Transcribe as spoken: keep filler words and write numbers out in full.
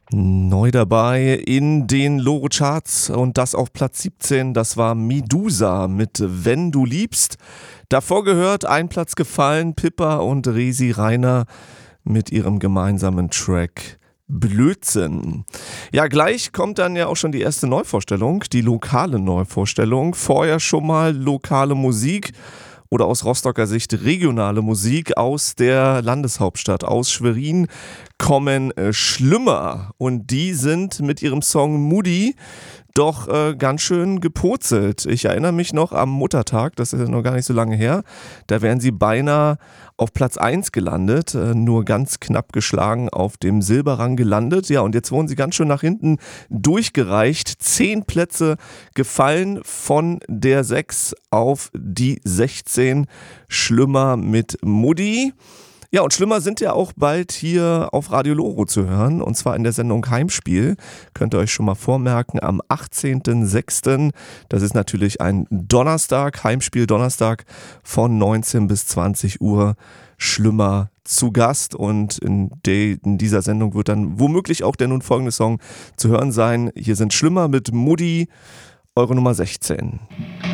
Neu dabei in den Loro-Charts und das auf Platz siebzehn, das war Medusa mit Wenn du liebst. Davor gehört ein Platz gefallen, Pippa und Resi Reiner mit ihrem gemeinsamen Track Blödsinn. Ja, gleich kommt dann ja auch schon die erste Neuvorstellung, die lokale Neuvorstellung. Vorher schon mal lokale Musik oder aus Rostocker Sicht regionale Musik aus der Landeshauptstadt, aus Schwerin kommen äh, Schlümmer und die sind mit ihrem Song Moody doch äh, ganz schön gepurzelt. Ich erinnere mich noch am Muttertag, das ist ja noch gar nicht so lange her, da wären sie beinahe auf Platz eins gelandet, äh, nur ganz knapp geschlagen auf dem Silberrang gelandet. Ja, und jetzt wurden sie ganz schön nach hinten durchgereicht. Zehn Plätze gefallen von der sechs auf die sechzehn. Schlümmer mit Muddy. Ja, und Schlümmer sind ja auch bald hier auf Radio Loro zu hören, und zwar in der Sendung Heimspiel. Könnt ihr euch schon mal vormerken, am achtzehnten sechsten Das ist natürlich ein Donnerstag, Heimspiel Donnerstag von neunzehn bis zwanzig Uhr. Schlümmer zu Gast, und in, de, in dieser Sendung wird dann womöglich auch der nun folgende Song zu hören sein. Hier sind Schlümmer mit Muddy, eure Nummer sechzehn.